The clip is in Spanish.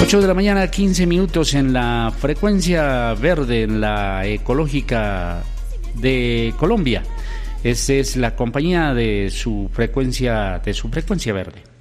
8 de la mañana, 15 minutos en la frecuencia verde, en la ecológica de Colombia. Esta es la compañía de su frecuencia verde.